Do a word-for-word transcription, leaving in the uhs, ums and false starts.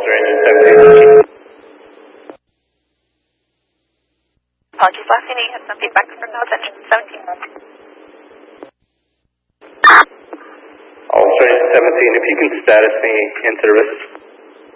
Ulster Engine seventeen. Apologies, last thing you have some feedback from North Engine seventeen. Ulster Engine seventeen, if you can status me into the risk.